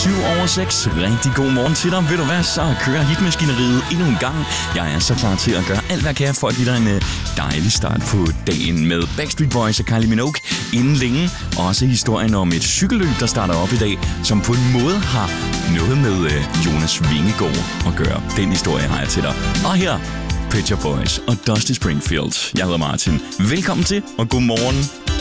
6:07. Rigtig god morgen til dig. Ved du hvad, så kører hitmaskineriet endnu en gang. Jeg er så klar til at gøre alt, hvad jeg kan for at give dig en dejlig start på dagen med Backstreet Boys og Kylie Minogue. Inden længe også historien om et cykelløb, der starter op i dag, som på en måde har noget med Jonas Vingegaard at gøre. Den historie har jeg til dig. Og her, Pet Shop Boys og Dusty Springfield. Jeg hedder Martin. Velkommen til, og god morgen.